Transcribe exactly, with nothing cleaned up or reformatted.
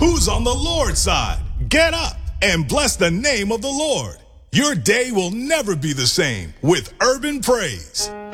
Who's on the Lord's side? Get up and bless the name of the Lord. Your day will never be the same with Urban Praise.